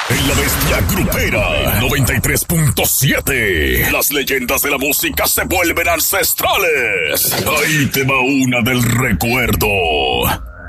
En la bestia grupera 93.7. Las leyendas de la música se vuelven ancestrales. Ahí te va una del recuerdo.